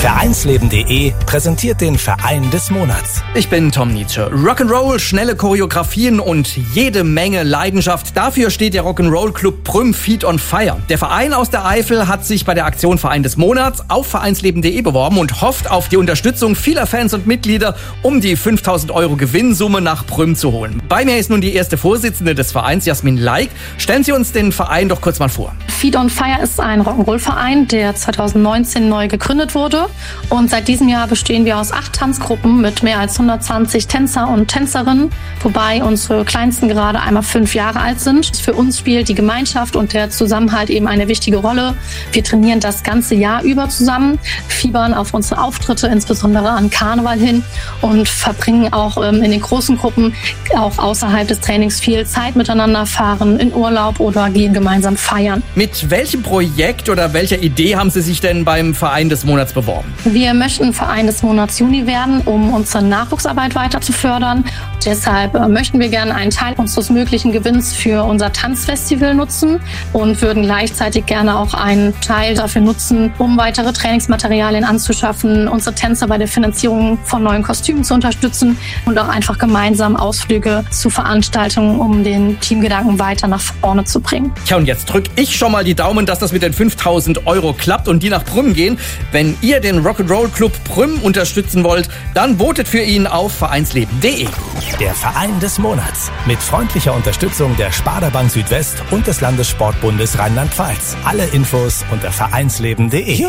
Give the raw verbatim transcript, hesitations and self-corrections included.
Vereinsleben punkt de präsentiert den Verein des Monats. Ich bin Tom Nietzsche. Rock'n'Roll, schnelle Choreografien und jede Menge Leidenschaft. Dafür steht der Rock'n'Roll Club Prüm Feet on Fire. Der Verein aus der Eifel hat sich bei der Aktion Verein des Monats auf Vereinsleben punkt de beworben und hofft auf die Unterstützung vieler Fans und Mitglieder, um die fünftausend Euro Gewinnsumme nach Prüm zu holen. Bei mir ist nun die erste Vorsitzende des Vereins, Jasmin Laik. Stellen Sie uns den Verein doch kurz mal vor. Feet on Fire ist ein Rock'n'Roll-Verein, der zweitausendneunzehn neu gegründet wurde. Und seit diesem Jahr bestehen wir aus acht Tanzgruppen mit mehr als hundertzwanzig Tänzer und Tänzerinnen, wobei unsere kleinsten gerade einmal fünf Jahre alt sind. Für uns spielt die Gemeinschaft und der Zusammenhalt eben eine wichtige Rolle. Wir trainieren das ganze Jahr über zusammen, fiebern auf unsere Auftritte, insbesondere an Karneval hin, und verbringen auch ähm, in den großen Gruppen, auch außerhalb des Trainings, viel Zeit miteinander, fahren in Urlaub oder gehen gemeinsam feiern. Mit welchem Projekt oder welcher Idee haben Sie sich denn beim Verein des Monats beworben? Wir möchten Verein des Monats Juni werden, um unsere Nachwuchsarbeit weiter zu fördern. Deshalb äh, möchten wir gerne einen Teil unseres möglichen Gewinns für unser Tanzfestival nutzen und würden gleichzeitig gerne auch einen Teil dafür nutzen, um weitere Trainingsmaterialien anzuschaffen, unsere Tänzer bei der Finanzierung von neuen Kostümen zu unterstützen und auch einfach gemeinsam Ausflüge zu Veranstaltungen, um den Teamgedanken weiter nach vorne zu bringen. Tja, und jetzt drück ich schon mal die Daumen, dass das mit den fünftausend Euro klappt und die nach Prüm gehen. Wenn ihr den Rock'n'Roll Club Prüm unterstützen wollt, dann votet für ihn auf Vereinsleben punkt de. Der Verein des Monats. Mit freundlicher Unterstützung der Sparda-Bank Südwest und des Landessportbundes Rheinland-Pfalz. Alle Infos unter vereinsleben punkt de.